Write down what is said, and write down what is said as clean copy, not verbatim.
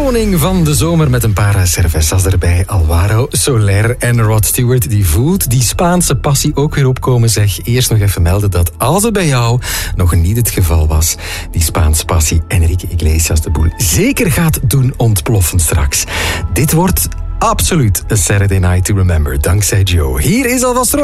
koning van de zomer met een paar cervezas erbij. Alvaro Soler en Rod Stewart. Die voelt die Spaanse passie ook weer opkomen, zeg. Eerst nog even melden dat als het bij jou nog niet het geval was, die Spaanse passie Enrique Iglesias de boel zeker gaat doen ontploffen straks. Dit wordt absoluut een Saturday Night to Remember, dankzij Joe. Hier is alvast